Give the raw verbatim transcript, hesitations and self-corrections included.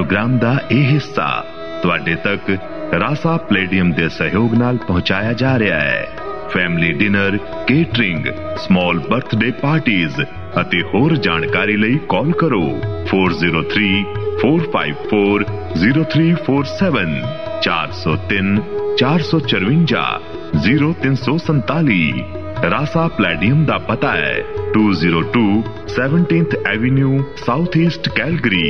Programme दा यह हिस्सा तुहाडे तक रासा प्लेडियम दे सहयोग नाल पहुंचाया जा रहा है। Family dinner, catering, small birthday parties अते होर जानकारी लई कॉल करो four zero three four five four zero three four seven चार सौ तीन चार सौ चरवंजा जीरो तीन सौ संताली। रासा प्लेडियम दा पता है to zero to seventeenth Avenue south east Calgary.